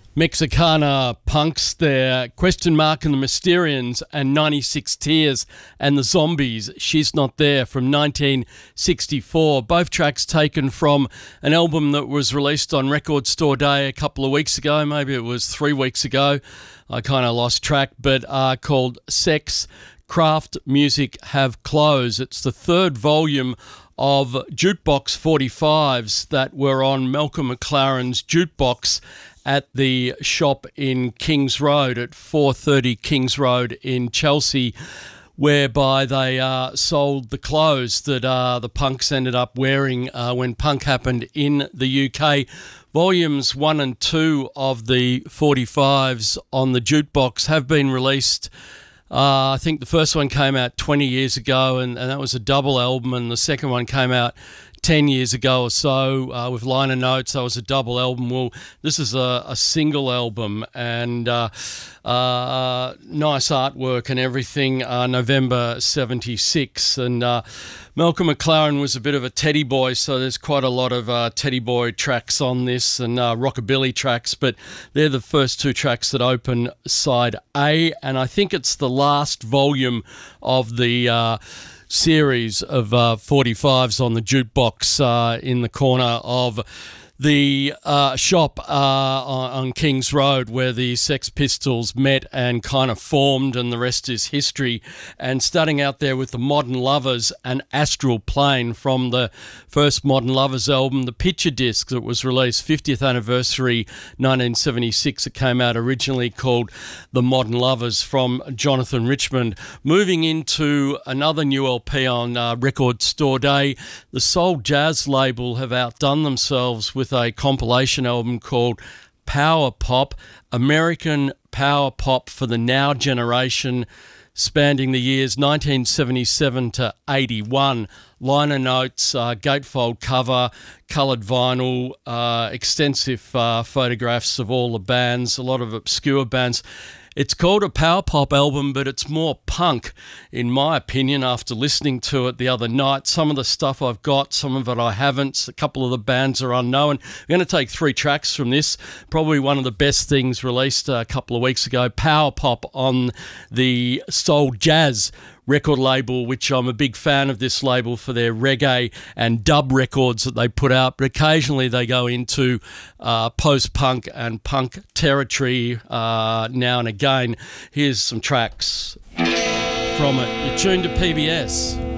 Mexicana Punks there, Question Mark and the Mysterians, and 96 Tears and the Zombies, She's Not There, from 1964. Both tracks taken from an album that was released on Record Store Day a couple of weeks ago, maybe it was 3 weeks ago, I kind of lost track, but called Sex, Craft, Music, Have Clothes. It's the third volume of Jukebox 45s that were on Malcolm McLaren's Jukebox at the shop in Kings Road at 430 Kings Road in Chelsea, whereby they sold the clothes that the punks ended up wearing when punk happened in the UK. Volumes 1 and 2 of the 45s on the Jukebox have been released. I think the first one came out 20 years ago, and that was a double album, and the second one came out 10 years ago or so with liner notes. That was a double album. Well, this is a single album, and nice artwork and everything. November 76, and Malcolm McLaren was a bit of a teddy boy, so there's quite a lot of teddy boy tracks on this and rockabilly tracks, but they're the first two tracks that open side A, and I think it's the last volume of the series of 45s on the Jukebox in the corner of the shop on Kings Road, where the Sex Pistols met and kind of formed, and the rest is history. And starting out there with the Modern Lovers and Astral Plane from the first Modern Lovers album, the picture disc that was released 50th anniversary 1976. It came out originally called The Modern Lovers from Jonathan Richmond. Moving into another new LP on Record Store Day, the Soul Jazz label have outdone themselves with a compilation album called Power Pop, American Power Pop for the Now Generation, spanning the years 1977 to 81. Liner notes, gatefold cover, coloured vinyl, extensive photographs of all the bands, a lot of obscure bands. It's called a power pop album, but it's more punk, in my opinion, after listening to it the other night. Some of the stuff I've got, some of it I haven't. A couple of the bands are unknown. I'm going to take 3 tracks from this. Probably one of the best things released a couple of weeks ago, Power Pop on the Soul Jazz record label, which I'm a big fan of this label for their reggae and dub records that they put out, but occasionally they go into post-punk and punk territory now and again. Here's some tracks from it. You're tuned to PBS.